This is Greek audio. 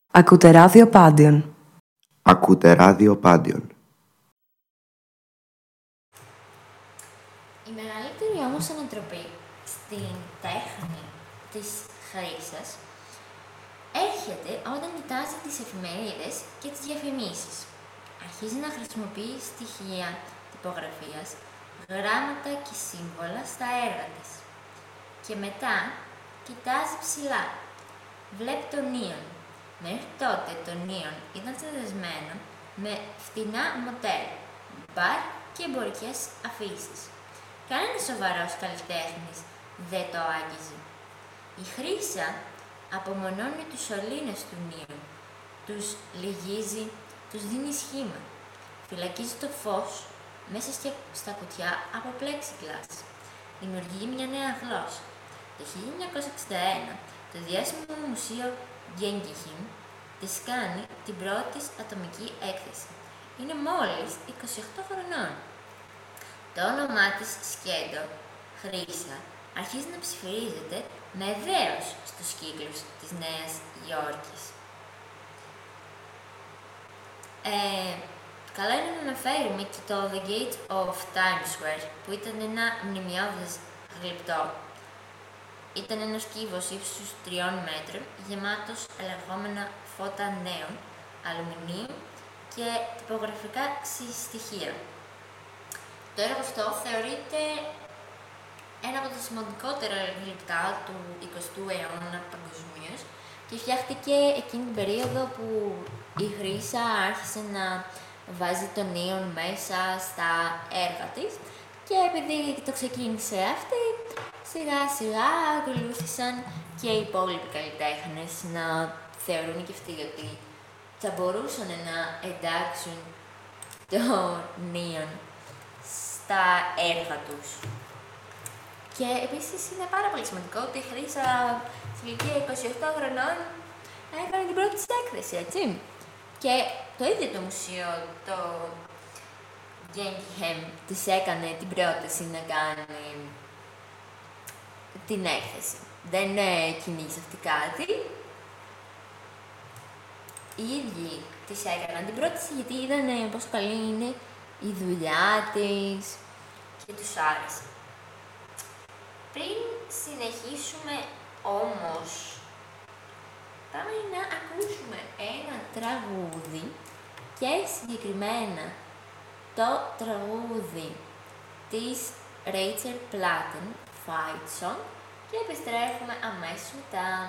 Ακούτε ράδιο Πάντιον. Ακούτε ράδιο Πάντιον. Η μεγαλύτερη όμως ανατροπή στην τέχνη της χρήσας έρχεται όταν κοιτάζει τις εφημερίδες και τις διαφημίσεις. Αρχίζει να χρησιμοποιεί στοιχεία τυπογραφίας, γράμματα και σύμβολα στα έργα της. Και μετά κοιτάζει ψηλά. Βλέπει το νίον. Μέχρι τότε το νίον ήταν συνδεσμένο με φτηνά μοτέλ, μπαρ και εμπορικές αφήσεις. Κανένας σοβαρός καλλιτέχνης δεν το άγγιζε. Η χρύσα απομονώνει τους σωλήνες του νίον, τους λυγίζει, τους δίνει σχήμα. Φυλακίζει το φως μέσα στα κουτιά από plexiglass. Δημιουργεί μια νέα γλώσσα. Το 1961 το διάσημο μουσείο Guggenheim της κάνει την πρώτη της ατομική έκθεση. Είναι μόλις 28 χρονών. Το όνομά της Σκέντο, Χρύσα, αρχίζει να ψιθυρίζεται με δέος στους κύκλους της Νέας Υόρκης. Καλό είναι να αναφέρουμε και το The Gate of Times Square, που ήταν ένα μνημειώδες γλυπτό. Ήταν ένας κύβος ύψους 3 μέτρων, γεμάτος ελεγχόμενα φώτα νέων, αλουμινίου και τυπογραφικά στοιχεία. Το έργο αυτό θεωρείται ένα από τα σημαντικότερα γλυπτά του 20ου αιώνα παγκοσμίως και φτιάχτηκε εκείνη την περίοδο που η Χρύσα άρχισε να βάζει το νίον μέσα στα έργα της και επειδή το ξεκίνησε αυτή, σιγά σιγά ακολούθησαν και οι υπόλοιποι καλλιτέχνες να θεωρούν και αυτοί ότι θα μπορούσαν να εντάξουν το νίον στα έργα τους. Και επίσης είναι πάρα πολύ σημαντικό ότι η Χρύσα στην ηλικία 28 χρονών έκανε την πρώτη της έκθεση, έτσι. Και το ίδιο το μουσείο, το Guggenheim, της έκανε την πρόταση να κάνει την έκθεση. Δεν κυνήγησε αυτή κάτι. Οι ίδιοι της έκαναν την πρόταση γιατί είδανε πόσο καλή είναι η δουλειά της και τους άρεσε. Πριν συνεχίσουμε όμως, πάμε να ακούσουμε ένα τραγούδι και συγκεκριμένα το τραγούδι της Rachel Platten, Fight Song, και επιστρέφουμε αμέσως μετά.